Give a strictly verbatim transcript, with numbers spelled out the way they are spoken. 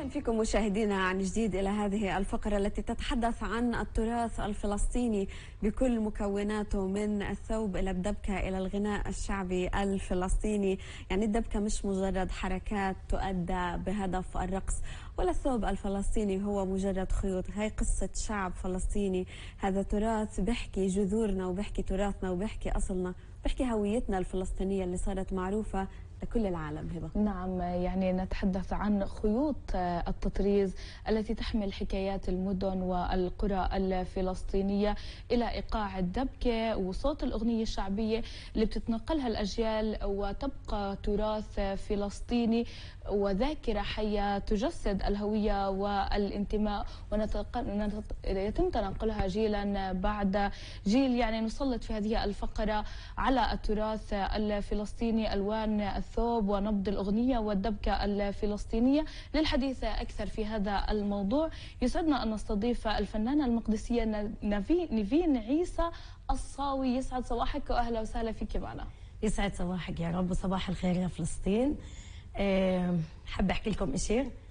أهلا فيكم مشاهدينا عن جديد إلى هذه الفقرة التي تتحدث عن التراث الفلسطيني بكل مكوناته، من الثوب إلى الدبكة إلى الغناء الشعبي الفلسطيني. يعني الدبكة مش مجرد حركات تؤدى بهدف الرقص، ولا الثوب الفلسطيني هو مجرد خيوط. هاي قصة شعب فلسطيني، هذا تراث بيحكي جذورنا وبيحكي تراثنا وبيحكي أصلنا، بيحكي هويتنا الفلسطينية اللي صارت معروفة لكل العالم. هبة، نعم، يعني نتحدث عن خيوط التطريز التي تحمل حكايات المدن والقرى الفلسطينية إلى إيقاع الدبكة وصوت الأغنية الشعبية اللي بتتنقلها الأجيال، وتبقى تراث فلسطيني وذاكرة حية تجسد الهوية والانتماء، ويتم تنقلها جيلا بعد جيل. يعني نسلط في هذه الفقرة على التراث الفلسطيني ألوان الثوب ونبض الأغنية والدبكة الفلسطينية. للحديث أكثر في هذا الموضوع يسعدنا أن نستضيف الفنانة المقدسية نيفين عيسى الصاوي. يسعد صباحك وأهلا وسهلا فيك معنا. يسعد صباحك يا رب، وصباح الخير يا فلسطين. أه حابة أحكي لكم شيء.